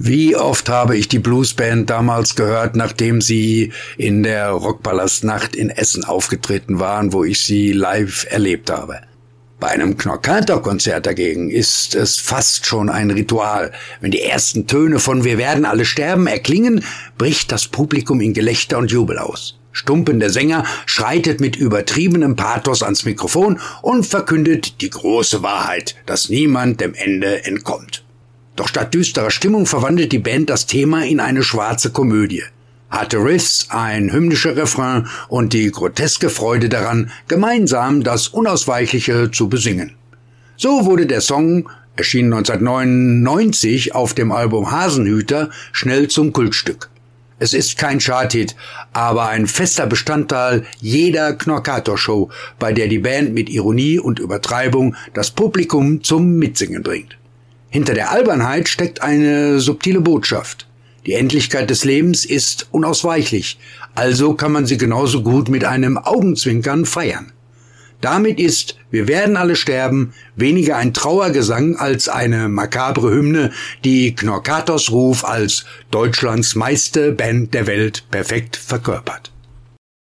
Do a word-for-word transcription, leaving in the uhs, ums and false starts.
Wie oft habe ich die Bluesband damals gehört, nachdem sie in der Rockpalastnacht in Essen aufgetreten waren, wo ich sie live erlebt habe. Bei einem Knorkator-Konzert dagegen ist es fast schon ein Ritual. Wenn die ersten Töne von Wir werden alle sterben erklingen, bricht das Publikum in Gelächter und Jubel aus. Stumpen, der Sänger, schreitet mit übertriebenem Pathos ans Mikrofon und verkündet die große Wahrheit, dass niemand dem Ende entkommt. Doch statt düsterer Stimmung verwandelt die Band das Thema in eine schwarze Komödie. Harte Riffs, ein hymnischer Refrain und die groteske Freude daran, gemeinsam das Unausweichliche zu besingen. So wurde der Song, erschien neunzehnhundertneunundneunzig auf dem Album Hasenhüter, schnell zum Kultstück. Es ist kein Charthit, aber ein fester Bestandteil jeder Knorkator-Show, bei der die Band mit Ironie und Übertreibung das Publikum zum Mitsingen bringt. Hinter der Albernheit steckt eine subtile Botschaft. Die Endlichkeit des Lebens ist unausweichlich, also kann man sie genauso gut mit einem Augenzwinkern feiern. Damit ist Wir werden alle sterben weniger ein Trauergesang als eine makabre Hymne, die Knorkators Ruf als Deutschlands meiste Band der Welt perfekt verkörpert.